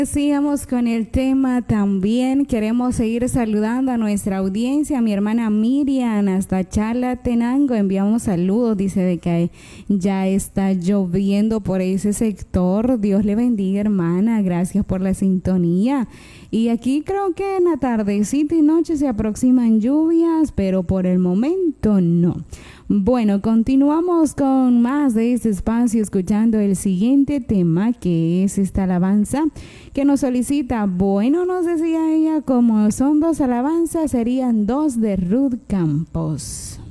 Sigamos con el tema también. Queremos seguir saludando a nuestra audiencia. A mi hermana Miriam hasta Chalatenango enviamos saludos. Dice de que ya está lloviendo por ese sector. Dios le bendiga, hermana. Gracias por la sintonía. Y aquí creo que en la tardecita y noche se aproximan lluvias, pero por el momento no. Bueno, continuamos con más de este espacio escuchando el siguiente tema, que es esta alabanza que nos solicita. Bueno, nos decía ella, como son dos alabanzas, serían dos de Ruth Campos.